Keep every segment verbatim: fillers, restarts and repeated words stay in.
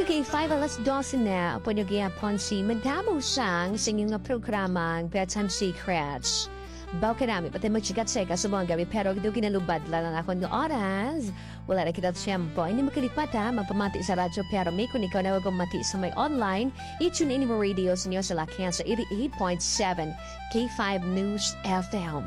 Magkakay five alas twelve na po nyo gayapon si Madamo Sang sa inyong nga programang Bedtime Secrets. Baw ka namin, pati magsikat-seka sa mga gabi pero ito kinalubad lang ang akong oras. Wala na kita siyempo. Hindi makalipat ha, magpamati sa radyo pero may kung ikaw na wag mati sa may online, i-tune in mo radio sa inyo sa lakyan sa eighty-eight point seven K five News F M.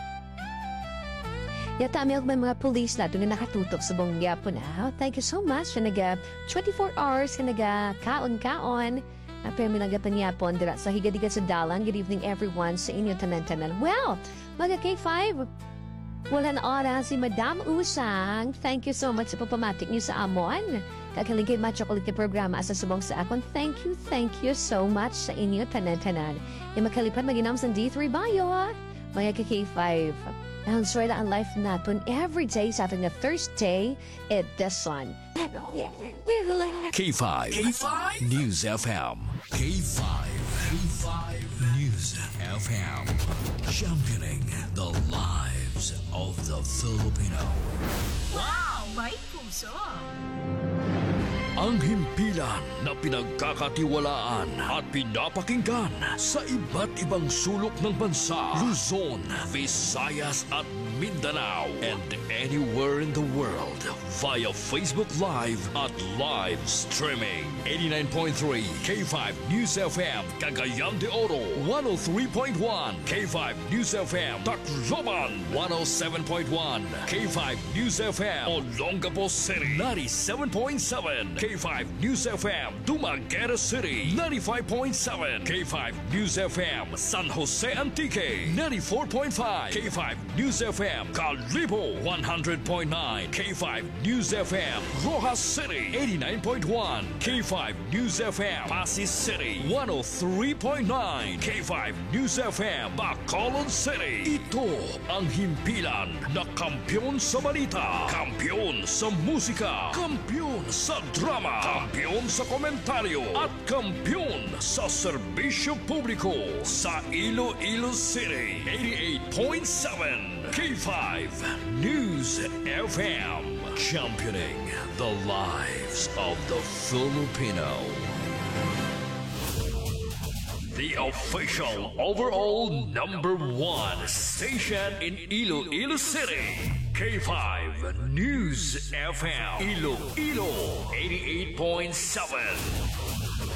Yata may may mga police na ito na nakatutok sa buong gyapon na. Thank you so much sa naga twenty-four hours sa naga kaon-kaon. Na pero may nagapangyapon dira sa higadiga sa dalan. Good evening everyone sa inyo tanan-tanan. Well, mga K five, wala na oras si Madam Usang. Thank you so much sa papamatik niyo sa amon. Kakalingkay match ako ulit programa asa subong sa akon. Thank you, thank you so much sa inyo tanan-tanan. Yung makalipat maginam sa D three Bayo. Mga K five. Ang swerte ang life natin every day sa ating na Thursday at this one. K five. K five. News F M. K five. K five. News F M. Championing the lives of the Filipino. Wow! May puso! Ang himpilan na pinagkakatiwalaan at pinapakinggan sa iba't ibang sulok ng bansa, Luzon, Visayas at Mindanao, and anywhere in the world via Facebook Live at live streaming. eighty-nine point three K five News F M, Cagayan de Oro, one oh three point one K five News F M, Tacloban, one oh seven point one K five News F M, Olongapo City, ninety-seven point seven K five News F M, Dumaguete City, ninety-five point seven K five News F M, San Jose Antique, ninety-four point five K five News F M, Calibo, one hundred point nine K five News F M, Rojas City, eighty-nine point one K five News F M, Pasig City, one oh three point nine K five News F M, Bacolod City. Ito ang himpilan na kampyon sa balita, kampyon sa musika, kampyon sa drama, kampyon sa komentaryo, at kampyon sa serbisyo publiko sa Iloilo City. eighty-eight point seven K five News F M, championing the lives of the Filipino. The official overall number one station in Iloilo City. K five News F M, Iloilo eighty-eight point seven.